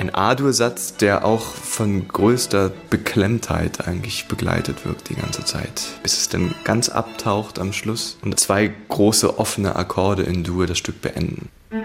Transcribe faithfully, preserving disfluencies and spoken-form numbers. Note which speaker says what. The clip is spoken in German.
Speaker 1: ein A-Dur-Satz, der auch von größter Beklemmtheit eigentlich begleitet wird die ganze Zeit, bis es dann ganz abtaucht am Schluss und zwei große offene Akkorde in Dur das Stück beenden.